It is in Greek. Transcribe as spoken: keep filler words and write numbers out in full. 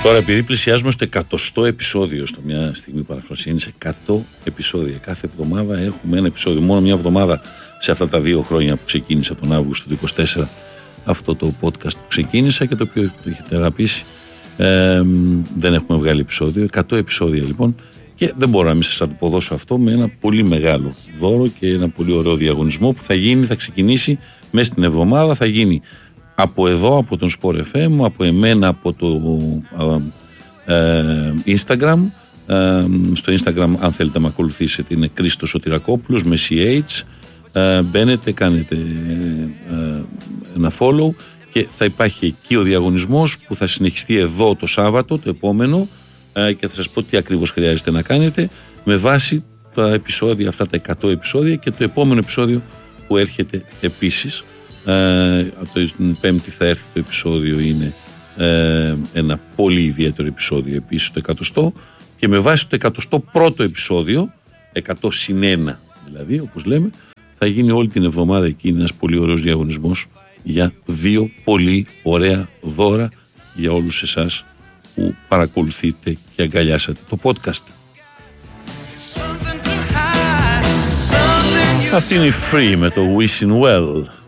Τώρα, επειδή πλησιάζουμε στο εκατοστό επεισόδιο, στο μια στιγμή παραφροσύνη, είναι σε εκατό επεισόδια. Κάθε εβδομάδα έχουμε ένα επεισόδιο. Μόνο μια εβδομάδα σε αυτά τα δύο χρόνια που ξεκίνησε από τον Αύγουστο του είκοσι τέσσερα αυτό το podcast που ξεκίνησα και το οποίο το έχετε αγαπήσει. Ε, δεν έχουμε βγάλει επεισόδιο. εκατό επεισόδια λοιπόν. Και δεν μπορώ να μην σας αποδώσω αυτό με ένα πολύ μεγάλο δώρο και ένα πολύ ωραίο διαγωνισμό που θα γίνει, θα ξεκινήσει μέσα στην εβδομάδα. Θα γίνει από εδώ, από τον Sport εφ εμ, από εμένα, από το ε, ε, Instagram. Ε, στο Instagram, αν θέλετε να με ακολουθήσετε, είναι Κρίστος Σωτηρακόπουλος με σι έιτς. Ε, μπαίνετε, κάνετε ε, ένα follow και θα υπάρχει εκεί ο διαγωνισμός που θα συνεχιστεί εδώ το Σάββατο, το επόμενο, ε, και θα σας πω τι ακριβώς χρειάζεται να κάνετε με βάση τα επεισόδια, αυτά τα εκατό επεισόδια και το επόμενο επεισόδιο που έρχεται επίσης. Ε, το Πέμπτη θα έρθει το επεισόδιο, είναι ε, ένα πολύ ιδιαίτερο επεισόδιο επίσης, το εκατοστό, και με βάση το εκατοστό πρώτο επεισόδιο, εκατό συν ένα δηλαδή, όπως λέμε, θα γίνει όλη την εβδομάδα εκεί ένας πολύ ωραίος διαγωνισμός για δύο πολύ ωραία δώρα για όλους εσάς που παρακολουθείτε και αγκαλιάσατε το podcast. Αυτή είναι η Free με το Wishing Well.